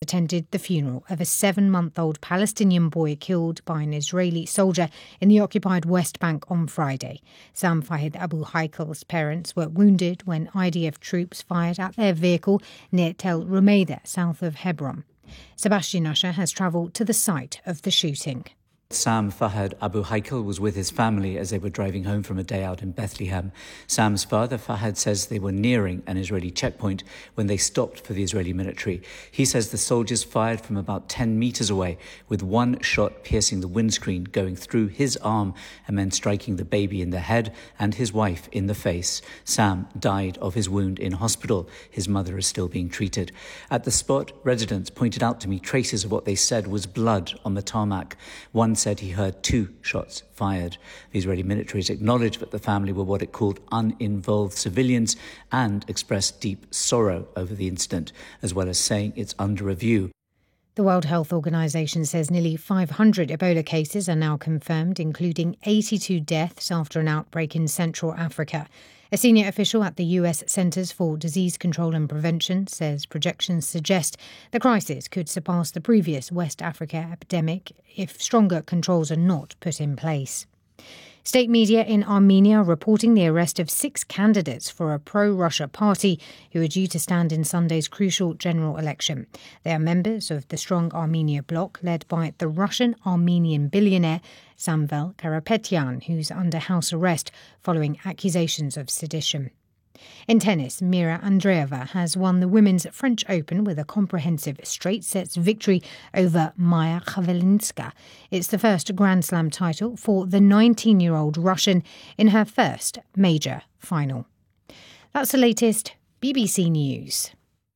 attended the funeral of a 7-month-old Palestinian boy killed by an Israeli soldier in the occupied West Bank on Friday. Sam Fahid Abu Haikel's parents were wounded when IDF troops fired at their vehicle near Tel Rumeida, south of Hebron. Sebastian Usher has travelled to the site of the shooting. Sam Fahad Abu Haikel was with his family as they were driving home from a day out in Bethlehem. Sam's father, Fahad, says they were nearing an Israeli checkpoint when they stopped for the Israeli military. He says the soldiers fired from about 10 metres away, with one shot piercing the windscreen, going through his arm and then striking the baby in the head and his wife in the face. Sam died of his wound in hospital. His mother is still being treated. At the spot, residents pointed out to me traces of what they said was blood on the tarmac. One said he heard 2 shots fired. The Israeli military has acknowledged that the family were what it called uninvolved civilians and expressed deep sorrow over the incident, as well as saying it's under review. The World Health Organization says nearly 500 Ebola cases are now confirmed, including 82 deaths after an outbreak in Central Africa. A senior official at the US Centers for Disease Control and Prevention says projections suggest the crisis could surpass the previous West Africa epidemic if stronger controls are not put in place. State media in Armenia are reporting the arrest of 6 candidates for a pro-Russia party who are due to stand in Sunday's crucial general election. They are members of the Strong Armenia bloc led by the Russian-Armenian billionaire Samvel Karapetyan, who's under house arrest following accusations of sedition. In tennis, Mira Andreeva has won the Women's French Open with a comprehensive straight sets victory over Maya Khvelinska. It's the first Grand Slam title for the 19-year-old Russian in her first major final. That's the latest BBC News.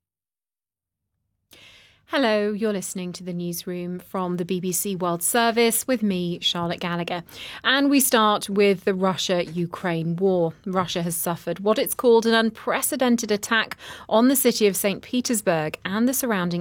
Hello, you're listening to the newsroom from the BBC World Service with me, Charlotte Gallagher. And we start with the Russia-Ukraine war. Russia has suffered what it's called an unprecedented attack on the city of St. Petersburg and the surrounding